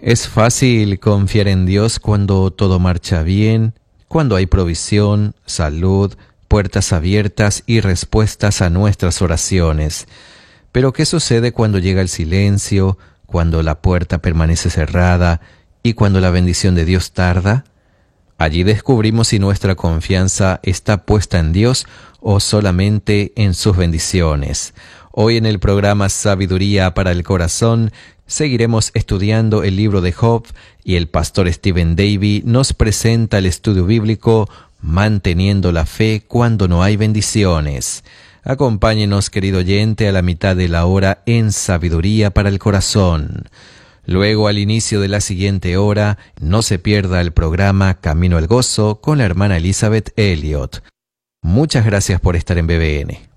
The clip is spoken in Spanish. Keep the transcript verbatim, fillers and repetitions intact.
Es fácil confiar en Dios cuando todo marcha bien, cuando hay provisión, salud, puertas abiertas y respuestas a nuestras oraciones. Pero ¿qué sucede cuando llega el silencio, cuando la puerta permanece cerrada y cuando la bendición de Dios tarda? Allí descubrimos si nuestra confianza está puesta en Dios o solamente en sus bendiciones. Hoy en el programa Sabiduría para el Corazón seguiremos estudiando el libro de Job y el pastor Stephen Davey nos presenta el estudio bíblico Manteniendo la fe cuando no hay bendiciones. Acompáñenos, querido oyente, a la mitad de la hora en Sabiduría para el Corazón. Luego, al inicio de la siguiente hora, no se pierda el programa Camino al Gozo con la hermana Elizabeth Elliot. Muchas gracias por estar en B B N.